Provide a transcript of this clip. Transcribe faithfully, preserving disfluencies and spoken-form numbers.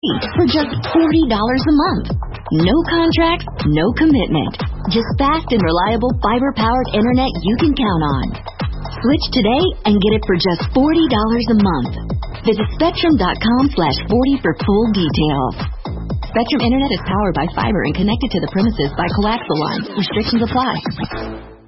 for just forty dollars a month. No contracts, no commitment. Just fast and reliable fiber-powered internet you can count on. Switch today and get it for just forty dollars a month. Visit Spectrum.com slash 40 for full details. Spectrum Internet is powered by fiber and connected to the premises by coaxial lines. Restrictions apply.